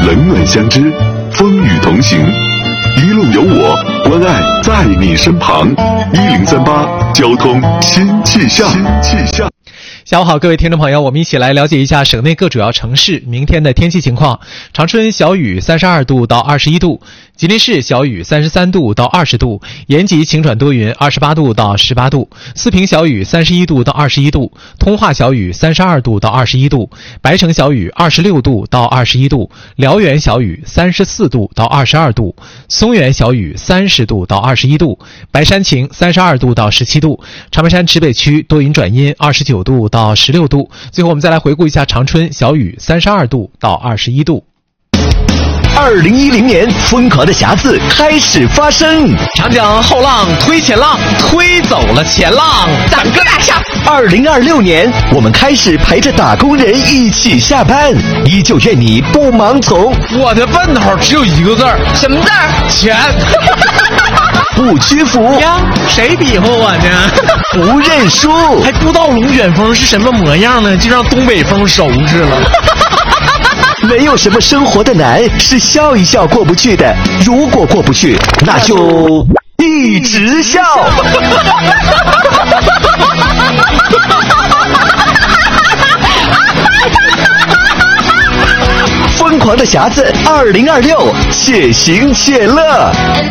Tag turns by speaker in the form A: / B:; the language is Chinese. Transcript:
A: 冷暖相知，风雨同行。一路有我，关爱在你身旁。1038交通新气象。
B: 下午好，各位听众朋友，我们一起来了解一下省内各主要城市明天的天气情况。长春小雨32度到21度，吉林市小雨33度到20度，延吉晴转多云28度到18度，四平小雨31度到21度，通化小雨32度到21度，白城小雨26度到21度，辽源小雨34度到22度，松原小雨30度到21度，白山晴32度到17度，长白山池北区多云转阴29度到16度。最后我们再来回顾一下长春小雨32度到21度。
C: 2010年，疯狂的匣子开始发生。
D: 长江后浪推前浪，推走了前浪，咱哥俩下。
C: 2026年，我们开始陪着打工人一起下班，依旧愿你不盲从。
D: 我的奔头只有一个字儿，什么字儿？钱。
C: 不屈服
D: 呀，谁比划我呢？
C: 不认输，
D: 还不知道龙卷风是什么模样呢，就让东北风收拾了。
C: 没有什么生活的难是笑一笑过不去的，如果过不去，那就一直笑。疯狂的匣子2026，且行且乐。